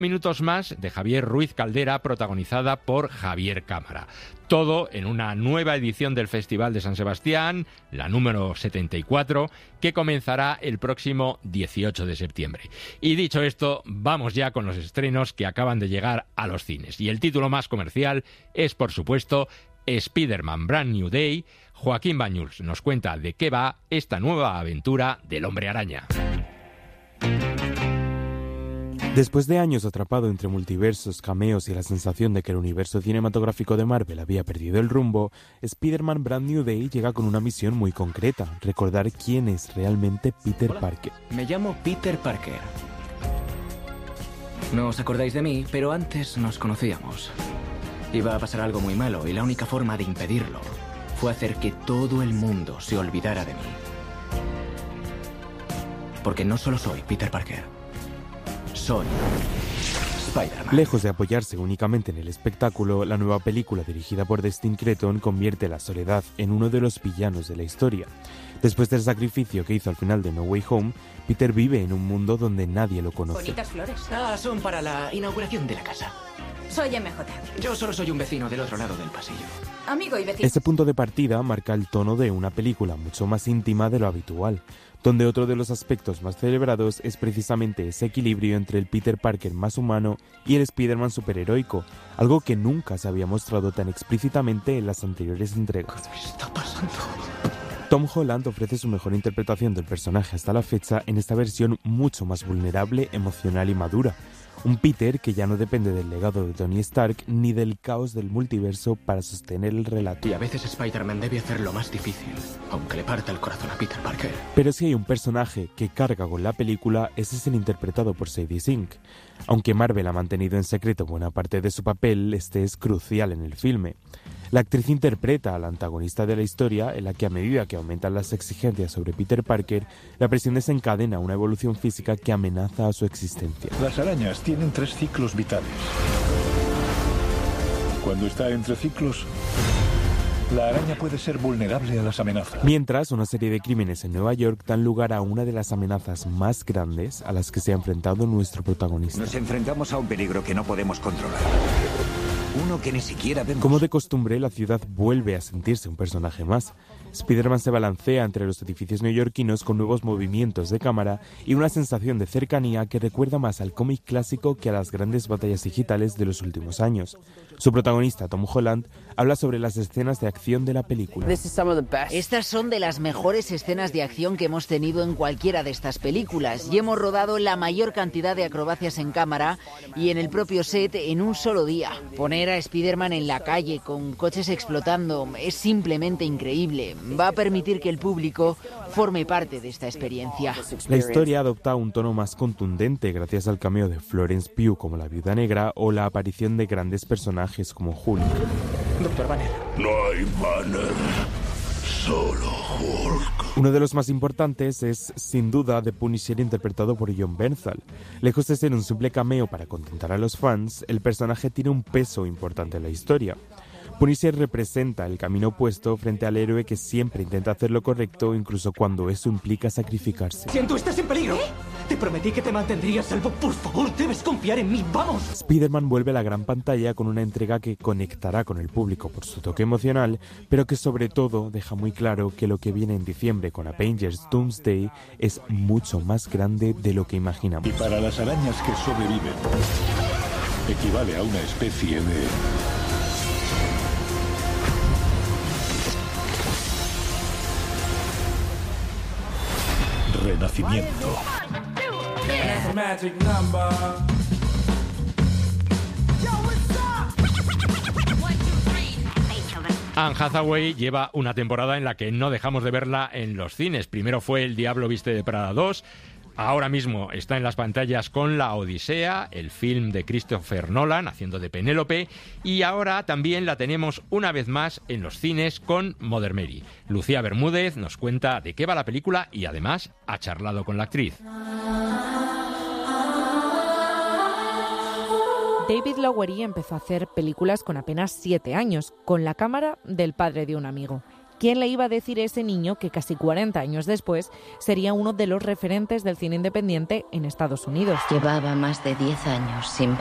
Minutos más de Javier Ruiz Caldera, protagonizada por Javier Cámara. Todo en una nueva edición del Festival de San Sebastián, la número 74, que comenzará el próximo 18 de septiembre. Y dicho esto, vamos ya con los estrenos que acaban de llegar a los cines. Y el título más comercial es, por supuesto, Spider-Man Brand New Day. Joaquín Báñuls nos cuenta de qué va esta nueva aventura del Hombre Araña. Después de años atrapado entre multiversos, cameos y la sensación de que el universo cinematográfico de Marvel había perdido el rumbo, Spider-Man Brand New Day llega con una misión muy concreta: recordar quién es realmente Peter Parker. Me llamo Peter Parker. No os acordáis de mí, pero antes nos conocíamos. Iba a pasar algo muy malo y la única forma de impedirlo fue hacer que todo el mundo se olvidara de mí. Porque no solo soy Peter Parker. Soy Spider-Man. Lejos de apoyarse únicamente en el espectáculo, la nueva película dirigida por Destin Cretton convierte la soledad en uno de los villanos de la historia. Después del sacrificio que hizo al final de No Way Home, Peter vive en un mundo donde nadie lo conoce. Bonitas flores. Son para la inauguración de la casa. Soy MJ. Yo solo soy un vecino del otro lado del pasillo. Amigo y vecino. Este punto de partida marca el tono de una película mucho más íntima de lo habitual, donde otro de los aspectos más celebrados es precisamente ese equilibrio entre el Peter Parker más humano y el Spider-Man superheroico, algo que nunca se había mostrado tan explícitamente en las anteriores entregas. ¿Qué está pasando? Tom Holland ofrece su mejor interpretación del personaje hasta la fecha en esta versión mucho más vulnerable, emocional y madura. Un Peter que ya no depende del legado de Tony Stark ni del caos del multiverso para sostener el relato. Y a veces Spider-Man debe hacer lo más difícil, aunque le parta el corazón a Peter Parker. Pero si hay un personaje que carga con la película, ese es el interpretado por Sadie Sink. Aunque Marvel ha mantenido en secreto buena parte de su papel, este es crucial en el filme. La actriz interpreta a la antagonista de la historia, en la que a medida que aumentan las exigencias sobre Peter Parker, la presión desencadena una evolución física que amenaza a su existencia. Las arañas tienen 3 ciclos vitales. Cuando está entre ciclos, la araña puede ser vulnerable a las amenazas. Mientras, una serie de crímenes en Nueva York dan lugar a una de las amenazas más grandes a las que se ha enfrentado nuestro protagonista. Nos enfrentamos a un peligro que no podemos controlar. Uno que ni siquiera vemos. Como de costumbre, la ciudad vuelve a sentirse un personaje más. Spider-Man se balancea entre los edificios neoyorquinos con nuevos movimientos de cámara y una sensación de cercanía que recuerda más al cómic clásico que a las grandes batallas digitales de los últimos años. Su protagonista, Tom Holland, habla sobre las escenas de acción de la película. Estas son de las mejores escenas de acción que hemos tenido en cualquiera de estas películas y hemos rodado la mayor cantidad de acrobacias en cámara y en el propio set en un solo día. Poner a Spider-Man en la calle con coches explotando es simplemente increíble. Va a permitir que el público forme parte de esta experiencia. La historia adopta un tono más contundente gracias al cameo de Florence Pugh como la Viuda Negra o la aparición de grandes personajes como Hulk. Doctor Banner. No hay Banner, solo Hulk. Uno de los más importantes es, sin duda, The Punisher, interpretado por Jon Bernthal. Lejos de ser un simple cameo para contentar a los fans, el personaje tiene un peso importante en la historia. Punisher representa el camino opuesto frente al héroe que siempre intenta hacer lo correcto, incluso cuando eso implica sacrificarse. ¡Siento, estás en peligro! Te prometí que te mantendría a salvo. Por favor, debes confiar en mí. ¡Vamos! Spider-Man vuelve a la gran pantalla con una entrega que conectará con el público por su toque emocional, pero que sobre todo deja muy claro que lo que viene en diciembre con Avengers Doomsday es mucho más grande de lo que imaginamos. Y para las arañas que sobreviven, equivale a una especie de... renacimiento. Anne Hathaway lleva una temporada en la que no dejamos de verla en los cines. Primero fue El Diablo Viste de Prada 2. Ahora mismo está en las pantallas con La Odisea, el film de Christopher Nolan, haciendo de Penélope, y ahora también la tenemos una vez más en los cines con Mother Mary. Lucía Bermúdez nos cuenta de qué va la película y además ha charlado con la actriz. David Lowery empezó a hacer películas con apenas 7 años, con la cámara del padre de un amigo. ¿Quién le iba a decir a ese niño que casi 40 años después sería uno de los referentes del cine independiente en Estados Unidos? Llevaba más de 10 años sin